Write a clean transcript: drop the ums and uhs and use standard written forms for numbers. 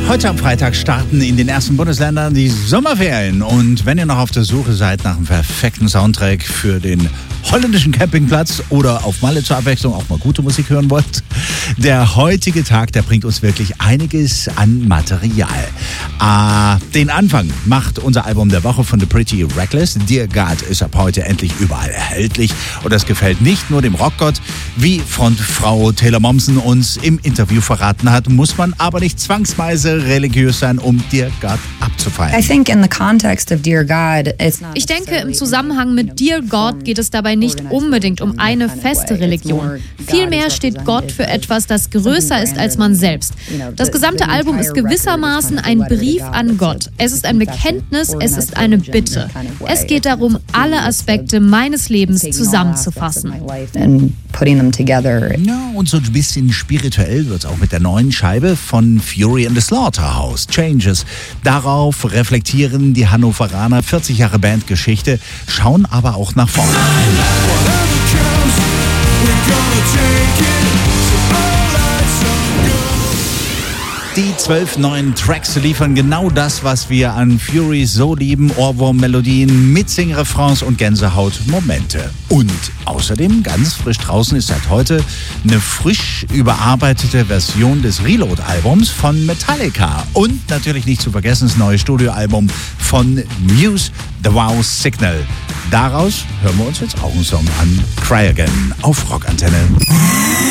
Heute am Freitag starten in den ersten Bundesländern die Sommerferien. Und wenn ihr noch auf der Suche seid nach einem perfekten Soundtrack für den holländischen Campingplatz oder auf Malle zur Abwechslung auch mal gute Musik hören wollt, der heutige Tag, der bringt uns wirklich einiges an Material. Den Anfang macht unser Album der Woche von The Pretty Reckless. Dear God ist ab heute endlich überall erhältlich. Und das gefällt nicht nur dem Rockgott. Wie Frontfrau Taylor Momsen uns im Interview verraten hat, muss man aber nicht zwangsweise religiös sein, um Dear God abzufeiern. Ich denke, im Zusammenhang mit Dear God geht es dabei nicht unbedingt um eine feste Religion. Vielmehr steht Gott für etwas, das größer ist als man selbst. Das gesamte Album ist gewissermaßen ein Brief an Gott. Es ist ein Bekenntnis, es ist eine Bitte. Es geht darum, alle Aspekte meines Lebens zusammenzufassen. Ja, und so ein bisschen spirituell wird es auch mit der neuen Scheibe von Fury and the Slaughterhouse, Changes. Darauf reflektieren die Hannoveraner 40 Jahre Bandgeschichte, schauen aber auch nach vorne. Die 12 neuen Tracks liefern genau das, was wir an Fury so lieben. Ohrwurm-Melodien, Mitsing-Refrains und Gänsehaut-Momente. Und außerdem, ganz frisch draußen ist seit heute eine frisch überarbeitete Version des Reload-Albums von Metallica. Und natürlich nicht zu vergessen das neue Studioalbum von Muse, The Wow Signal. Daraus hören wir uns jetzt auch einen Song an. Cry Again auf Rockantenne.